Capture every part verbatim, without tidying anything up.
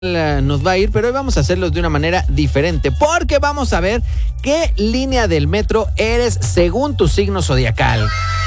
nos va a ir, pero hoy vamos a hacerlos de una manera diferente, porque vamos a ver qué línea del metro eres según tu signo zodiacal.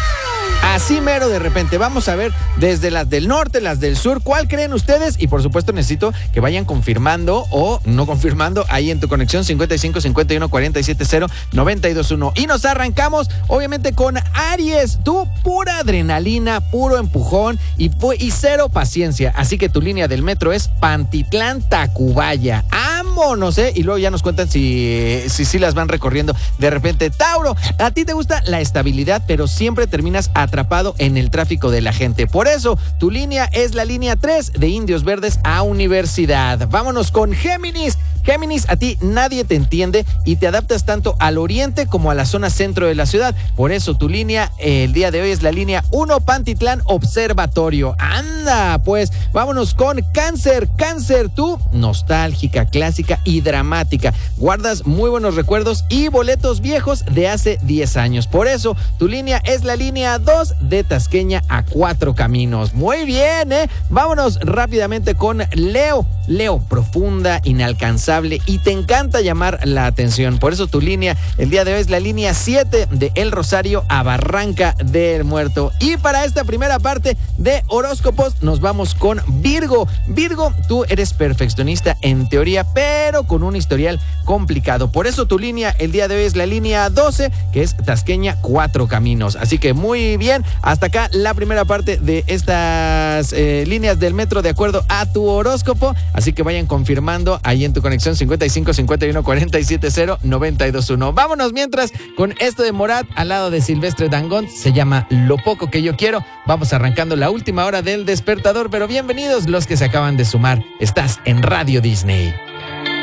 Así mero de repente, vamos a ver desde las del norte, las del sur, ¿cuál creen ustedes? Y por supuesto necesito que vayan confirmando o no confirmando ahí en tu conexión cincuenta y cinco, cincuenta y uno, cuarenta y siete, cero, noventa y dos, uno. Y nos arrancamos obviamente con Aries, tú pura adrenalina, puro empujón y, y cero paciencia, así que tu línea del metro es Pantitlán, Tacubaya. ¡Vámonos, eh! Y luego ya nos cuentan si, si, si las van recorriendo de repente. Tauro, a ti te gusta la estabilidad, pero siempre terminas atrapado en el tráfico de la gente. Por eso, tu línea es la línea tres de Indios Verdes a Universidad. Vámonos con Géminis. Géminis, a ti nadie te entiende y te adaptas tanto al oriente como a la zona centro de la ciudad. Por eso, tu línea eh, el día de hoy es la línea uno, Pantitlán Observatorio. ¡Anda! Pues, vámonos con Cáncer. Cáncer, tú, nostálgica, clásica y dramática. Guardas muy buenos recuerdos y boletos viejos de hace diez años. Por eso, tu línea es la línea dos de Tasqueña a Cuatro Caminos. Muy bien, ¿eh? Vámonos rápidamente con Leo. Leo, profunda, inalcanzable y te encanta llamar la atención. Por eso tu línea el día de hoy es la línea siete de El Rosario a Barranca del Muerto. Y para esta primera parte de horóscopos nos vamos con Virgo. Virgo, tú eres perfeccionista en teoría, pero con un historial complicado. Por eso tu línea el día de hoy es la línea doce, que es Tasqueña Cuatro Caminos. Así que muy bien, hasta acá la primera parte de estas eh, líneas del metro de acuerdo a tu horóscopo. Así que vayan confirmando ahí en tu conexión cincuenta y cinco, cincuenta y uno, cuarenta y siete, cero, noventa y dos, uno. Vámonos mientras con esto de Morat al lado de Silvestre Dangond. Se llama Lo Poco Que Yo Quiero. Vamos arrancando la última hora del despertador, pero bienvenidos los que se acaban de sumar. Estás en Radio Disney.